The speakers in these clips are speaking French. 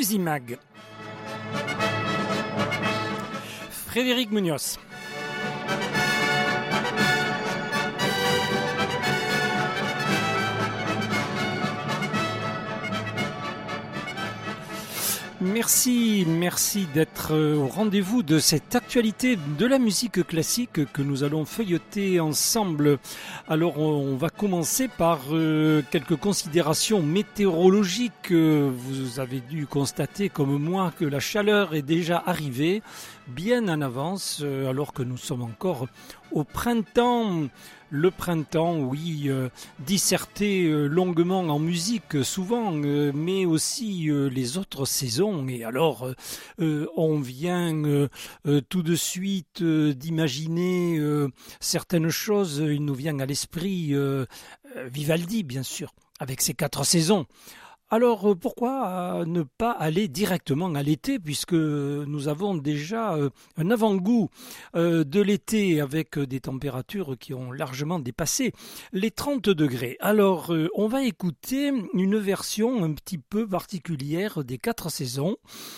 Musimag. Frédéric Munoz. Merci d'être au rendez-vous de cette actualité de la musique classique que nous allons feuilleter ensemble. Alors on va commencer par quelques considérations météorologiques. Vous avez dû constater comme moi que la chaleur est déjà arrivée bien en avance alors que nous sommes encore au printemps. Le printemps, oui, disserté longuement en musique souvent, mais aussi les autres saisons. Et alors, on vient tout de suite d'imaginer certaines choses. Il nous vient à l'esprit Vivaldi, bien sûr, avec ses 4 saisons. Alors pourquoi ne pas aller directement à l'été puisque nous avons déjà un avant-goût de l'été avec des températures qui ont largement dépassé les 30 degrés. Alors on va écouter une version un petit peu particulière des 4 saisons.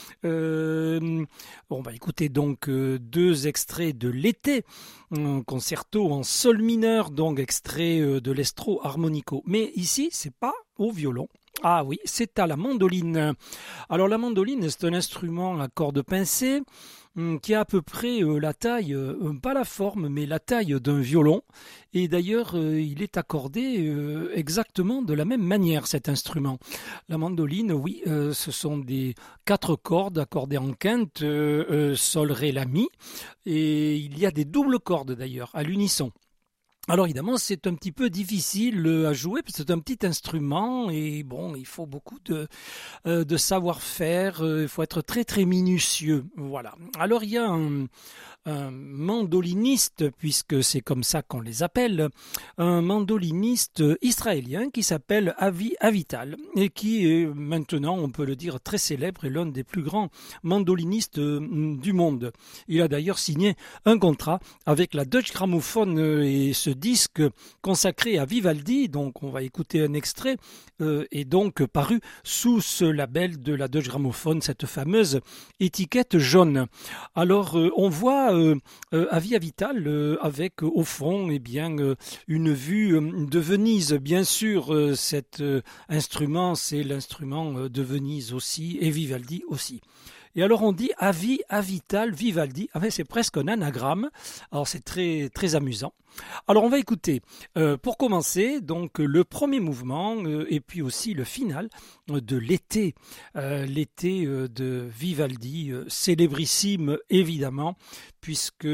On va écouter donc 2 extraits de l'été, un concerto en sol mineur, donc extrait de l'Estro Armonico. Mais ici c'est pas au violon. Ah oui, c'est à la mandoline. Alors la mandoline, c'est un instrument à cordes pincées qui a à peu près la taille, pas la forme, mais la taille d'un violon. Et d'ailleurs, il est accordé exactement de la même manière, cet instrument. La mandoline, oui, ce sont des 4 cordes accordées en quinte, sol, ré, la, mi. Et il y a des doubles cordes d'ailleurs, à l'unisson. Alors évidemment, c'est un petit peu difficile à jouer parce que c'est un petit instrument et bon, il faut beaucoup de savoir-faire, il faut être très très minutieux. Voilà. Alors il y a un mandoliniste, puisque c'est comme ça qu'on les appelle, un mandoliniste israélien qui s'appelle Avi Avital et qui est maintenant, on peut le dire, très célèbre et l'un des plus grands mandolinistes du monde. Il a d'ailleurs signé un contrat avec la Deutsche Grammophon et ce disque consacré à Vivaldi, donc on va écouter un extrait, est donc paru sous ce label de la Deutsche Grammophon, cette fameuse étiquette jaune. Alors on voit Avi Avital avec au fond une vue de Venise. Bien sûr, cet instrument, c'est l'instrument de Venise aussi et Vivaldi aussi. Et alors on dit Avi Avital Vivaldi. Ah ben c'est presque un anagramme. Alors c'est très très amusant. Alors on va écouter pour commencer donc le premier mouvement et puis aussi le final de l'été, l'été de Vivaldi, célébrissime évidemment puisque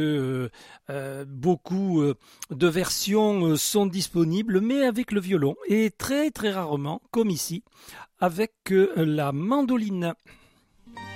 beaucoup de versions sont disponibles mais avec le violon et très très rarement comme ici avec la mandoline.